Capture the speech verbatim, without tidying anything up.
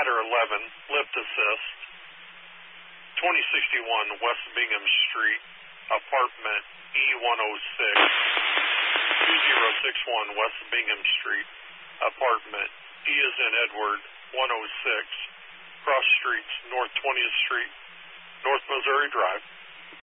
Ladder eleven, lift assist. twenty sixty-one West Bingham Street, apartment E one oh six. two zero six one West Bingham Street, apartment E as in Edward, one oh six. Cross streets, North twentieth Street, North Missouri Drive.